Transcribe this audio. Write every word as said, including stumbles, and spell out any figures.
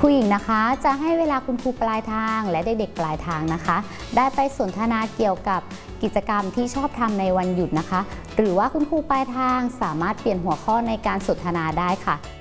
ครูหญิงนะคะจะให้เวลาคุณครูปลายทางและเด็กๆปลายทางนะคะได้ไปสนทนาเกี่ยวกับกิจกรรมที่ชอบทำในวันหยุดนะคะหรือว่าคุณครูปลายทางสามารถเปลี่ยนหัวข้อในการสนทนาได้ค่ะ